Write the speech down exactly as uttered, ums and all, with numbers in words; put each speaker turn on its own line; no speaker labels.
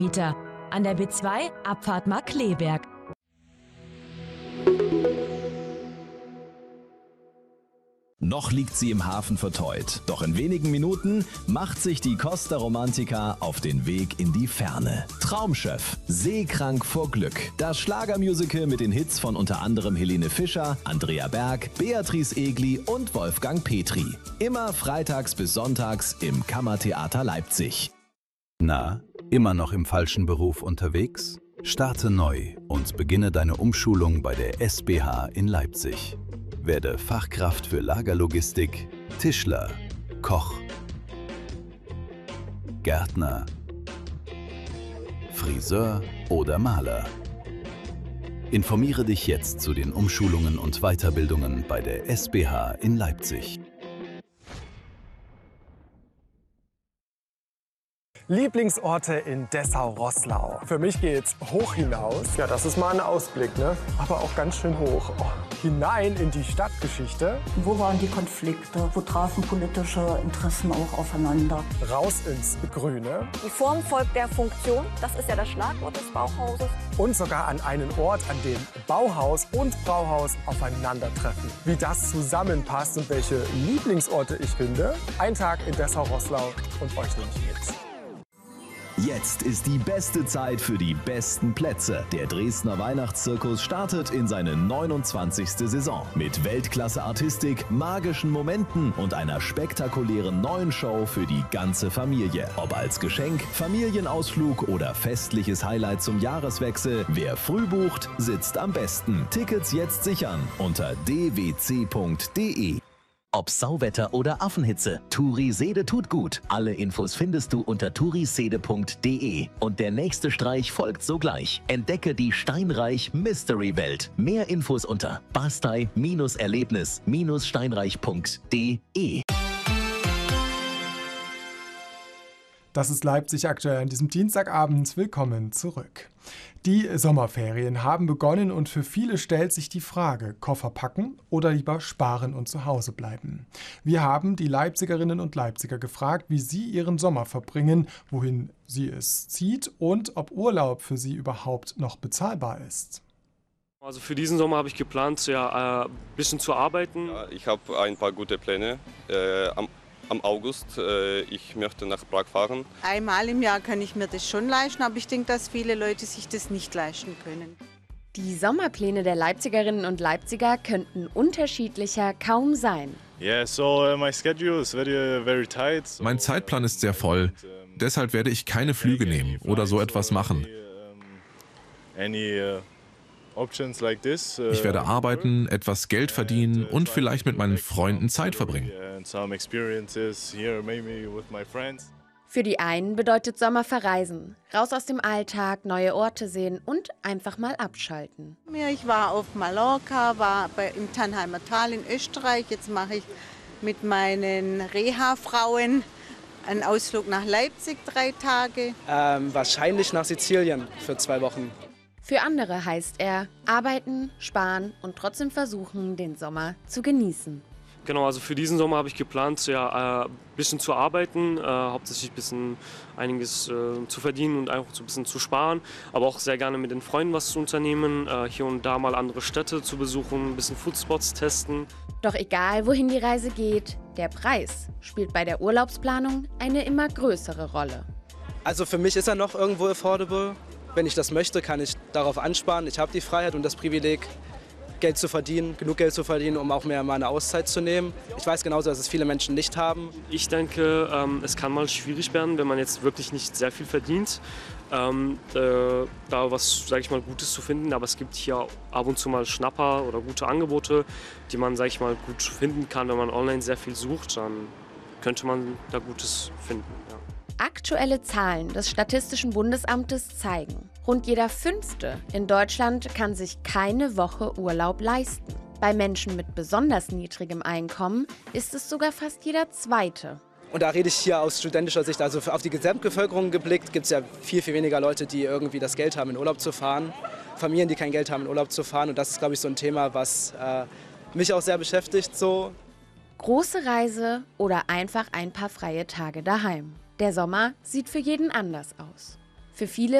Mieter an der B zwei Abfahrt Markkleeberg.
Noch liegt sie im Hafen verteut, doch in wenigen Minuten macht sich die Costa Romantica auf den Weg in die Ferne. Traumschiff, seekrank vor Glück. Das Schlagermusical mit den Hits von unter anderem Helene Fischer, Andrea Berg, Beatrice Egli und Wolfgang Petri. Immer freitags bis sonntags im Kammertheater Leipzig.
Na, immer noch im falschen Beruf unterwegs? Starte neu und beginne deine Umschulung bei der S B H in Leipzig. Werde Fachkraft für Lagerlogistik, Tischler, Koch, Gärtner, Friseur oder Maler. Informiere dich jetzt zu den Umschulungen und Weiterbildungen bei der S B H in Leipzig.
Lieblingsorte in Dessau-Roßlau. Für mich geht's hoch hinaus. Ja, das ist mal ein Ausblick, ne? Aber auch ganz schön hoch. Oh, hinein in die Stadtgeschichte.
Wo waren die Konflikte? Wo trafen politische Interessen auch aufeinander?
Raus ins Grüne.
Die Form folgt der Funktion. Das ist ja das Schlagwort des Bauhauses.
Und sogar an einen Ort, an dem Bauhaus und Brauhaus aufeinandertreffen. Wie das zusammenpasst und welche Lieblingsorte ich finde. Ein Tag in Dessau-Roßlau und euch nehme ich mit.
Jetzt ist die beste Zeit für die besten Plätze. Der Dresdner Weihnachtszirkus startet in seine neunundzwanzigste Saison. Mit Weltklasse-Artistik, magischen Momenten und einer spektakulären neuen Show für die ganze Familie. Ob als Geschenk, Familienausflug oder festliches Highlight zum Jahreswechsel, wer früh bucht, sitzt am besten. Tickets jetzt sichern unter d w c punkt d e.
Ob Sauwetter oder Affenhitze, Turisede tut gut. Alle Infos findest du unter turisede punkt d e. Und der nächste Streich folgt sogleich. Entdecke die Steinreich Mystery Welt. Mehr Infos unter bastei Erlebnis Steinreich punkt d e.
Das ist Leipzig aktuell an diesem Dienstagabend. Willkommen zurück. Die Sommerferien haben begonnen und für viele stellt sich die Frage, Koffer packen oder lieber sparen und zu Hause bleiben. Wir haben die Leipzigerinnen und Leipziger gefragt, wie sie ihren Sommer verbringen, wohin sie es zieht und ob Urlaub für sie überhaupt noch bezahlbar ist.
Also für diesen Sommer habe ich geplant, ja, ein bisschen zu arbeiten.
Ja, ich habe ein paar gute Pläne. Äh, am Am August, äh, ich möchte nach Prag fahren.
Einmal im Jahr kann ich mir das schon leisten, aber ich denke, dass viele Leute sich das nicht leisten können.
Die Sommerpläne der Leipzigerinnen und Leipziger könnten unterschiedlicher kaum sein.
Yeah, so uh, my schedule is very, very tight. So
mein Zeitplan ist sehr voll, deshalb werde ich keine Flüge nehmen oder so etwas machen.
Any, uh,
Ich werde arbeiten, etwas Geld verdienen und vielleicht mit meinen Freunden Zeit verbringen.
Für die einen bedeutet Sommer verreisen, raus aus dem Alltag, neue Orte sehen und einfach mal abschalten.
Ich war auf Mallorca, war bei, im Tannheimer Tal in Österreich. Jetzt mache ich mit meinen Reha-Frauen einen Ausflug nach Leipzig, drei Tage.
Ähm, wahrscheinlich nach Sizilien für zwei Wochen.
Für andere heißt er arbeiten, sparen und trotzdem versuchen, den Sommer zu genießen.
Genau, also für diesen Sommer habe ich geplant, ja, ein bisschen zu arbeiten, äh, hauptsächlich ein bisschen einiges äh, zu verdienen und einfach so ein bisschen zu sparen, aber auch sehr gerne mit den Freunden was zu unternehmen, äh, hier und da mal andere Städte zu besuchen, ein bisschen Foodspots testen.
Doch egal, wohin die Reise geht, der Preis spielt bei der Urlaubsplanung eine immer größere Rolle.
Also für mich ist er noch irgendwo affordable. Wenn ich das möchte, kann ich darauf ansparen. Ich habe die Freiheit und das Privileg, Geld zu verdienen, genug Geld zu verdienen, um auch mehr mal eine Auszeit zu nehmen. Ich weiß genauso, dass es viele Menschen nicht haben.
Ich denke, ähm, es kann mal schwierig werden, wenn man jetzt wirklich nicht sehr viel verdient, ähm, äh, da was, sage ich mal, Gutes zu finden. Aber es gibt hier ab und zu mal Schnapper oder gute Angebote, die man, sage ich mal, gut finden kann. Wenn man online sehr viel sucht, dann könnte man da Gutes finden. Ja.
Aktuelle Zahlen des Statistischen Bundesamtes zeigen, rund jeder Fünfte in Deutschland kann sich keine Woche Urlaub leisten. Bei Menschen mit besonders niedrigem Einkommen ist es sogar fast jeder Zweite.
Und da rede ich hier aus studentischer Sicht, also auf die Gesamtbevölkerung geblickt, gibt es ja viel, viel weniger Leute, die irgendwie das Geld haben, in Urlaub zu fahren. Familien, die kein Geld haben, in Urlaub zu fahren. Und das ist, glaube ich, so ein Thema, was äh, mich auch sehr beschäftigt. So.
Große Reise oder einfach ein paar freie Tage daheim. Der Sommer sieht für jeden anders aus. Für viele